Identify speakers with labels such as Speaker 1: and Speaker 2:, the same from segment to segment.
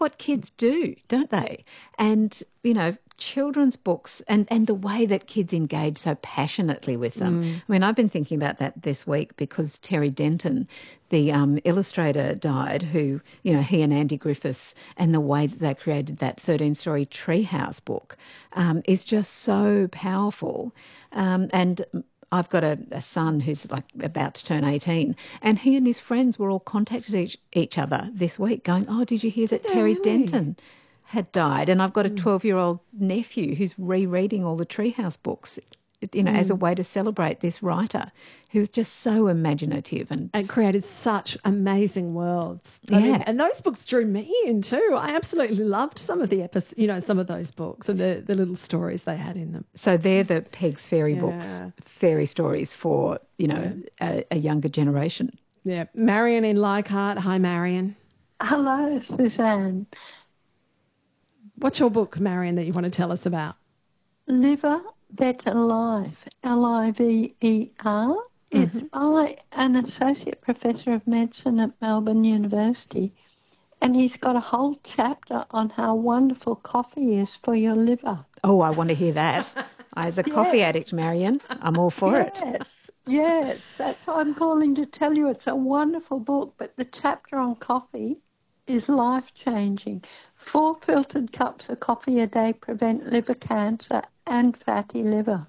Speaker 1: what kids do, don't they? And, you know, children's books and the way that kids engage so passionately with them. I mean, I've been thinking about that this week because Terry Denton, the illustrator, died, who, you know, he and Andy Griffiths, and the way that they created that 13-story Treehouse book is just so powerful. And I've got a son who's like about to turn 18, and he and his friends were all contacted each other this week going, oh, did you hear that Terry Denton had died? And I've got a 12-year-old nephew who's rereading all the Treehouse books, you know, as a way to celebrate this writer who's just so imaginative and
Speaker 2: created such amazing worlds.
Speaker 1: Yeah.
Speaker 2: I mean, and those books drew me in too. I absolutely loved some of the episodes, you know, some of those books and the little stories they had in them.
Speaker 1: So they're the Peg's Fairy books, fairy stories for, you know, a younger generation.
Speaker 2: Yeah. Marion in Leichhardt. Hi, Marion.
Speaker 3: Hello, Suzanne.
Speaker 2: What's your book, Marion, that you want to tell us about?
Speaker 3: Liver Better Life, Liver. It's by an associate professor of medicine at Melbourne University, and he's got a whole chapter on how wonderful coffee is for your liver.
Speaker 1: Oh, I want to hear that. As a coffee addict, Marion, I'm all for it.
Speaker 3: Yes, that's why I'm calling to tell you it's a wonderful book, but the chapter on coffee is life-changing. 4 filtered cups of coffee a day prevent liver cancer and fatty liver.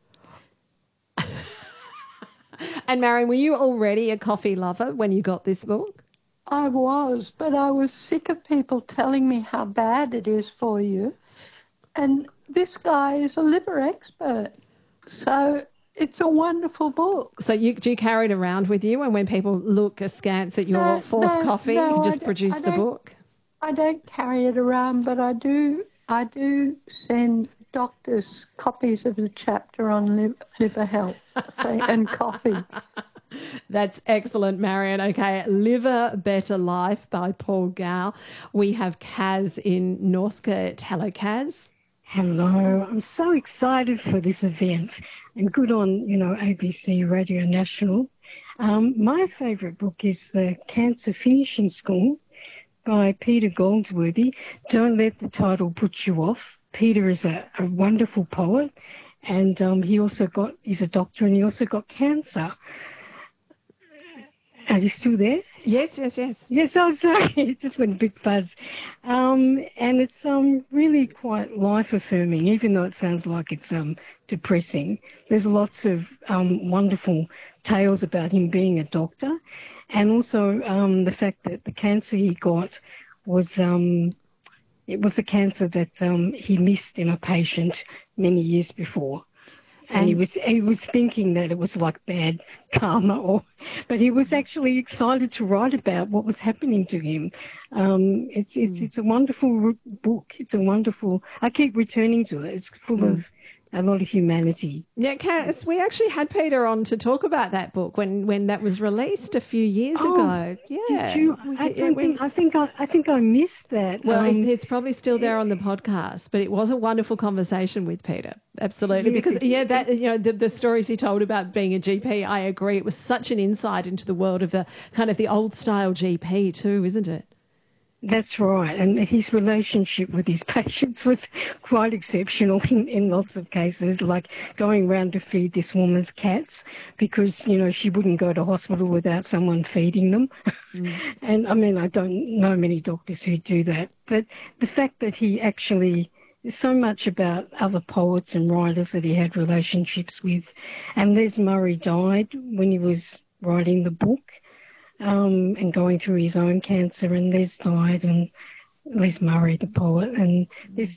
Speaker 2: And Marion, were you already a coffee lover when you got this book?
Speaker 3: I was, but I was sick of people telling me how bad it is for you. And this guy is a liver expert. So it's a wonderful book.
Speaker 2: So do you carry it around with you, and when people look askance at your fourth coffee, you just produce the book?
Speaker 3: I don't carry it around, but I do send doctors copies of the chapter on liver health and coffee.
Speaker 2: That's excellent, Marion. Okay, Liver Better Life by Paul Gow. We have Kaz in Northcote. Hello, Kaz.
Speaker 4: Hello. I'm so excited for this event, and good on, you know, ABC Radio National. My favourite book is The Cancer Finishing School by Peter Goldsworthy. Don't let the title put you off. Peter is a wonderful poet, and he's a doctor, and he also got cancer. Are you still there?
Speaker 2: Yes.
Speaker 4: Yes, I'm sorry. It just went a bit fuzz. And it's really quite life-affirming, even though it sounds like it's depressing. There's lots of wonderful tales about him being a doctor, and also the fact that the cancer he got was it was a cancer that he missed in a patient many years before. And he was thinking that it was like bad karma, but he was actually excited to write about what was happening to him. It's a wonderful book. It's a wonderful. I keep returning to it. It's full of a lot of humanity.
Speaker 2: Yeah, Cass, we actually had Peter on to talk about that book when that was released a few years ago. Yeah,
Speaker 4: did you? I think I missed that.
Speaker 2: Well, it's probably still there on the podcast, but it was a wonderful conversation with Peter. Absolutely,
Speaker 4: yes,
Speaker 2: because that, you know, the stories he told about being a GP, I agree. It was such an insight into the world of the kind of the old style GP too, isn't it?
Speaker 4: That's right. And his relationship with his patients was quite exceptional in lots of cases, like going around to feed this woman's cats because, you know, she wouldn't go to hospital without someone feeding them. And, I mean, I don't know many doctors who do that. But the fact that he actually... There's so much about other poets and writers that he had relationships with. And Les Murray died when he was writing the book. And going through his own cancer, and Les died, and Les Murray, the poet, and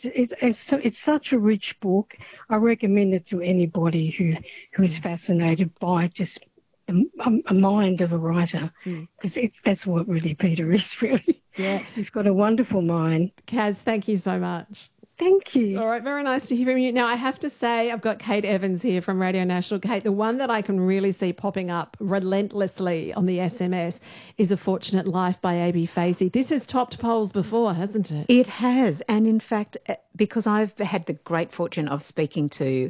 Speaker 4: it's such a rich book. I recommend it to anybody who is fascinated by just a mind of a writer, because that's what really Peter is, really.
Speaker 2: Yeah,
Speaker 4: he's got a wonderful mind.
Speaker 2: Kaz, thank you so much.
Speaker 4: Thank you.
Speaker 2: All right, very nice to hear from you. Now, I have to say, I've got Kate Evans here from Radio National. Kate, the one that I can really see popping up relentlessly on the SMS is A Fortunate Life by A.B. Facey. This has topped polls before, hasn't it?
Speaker 1: It has. And in fact, because I've had the great fortune of speaking to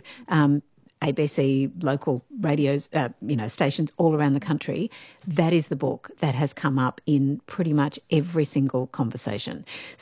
Speaker 1: ABC local radios, stations all around the country, that is the book that has come up in pretty much every single conversation.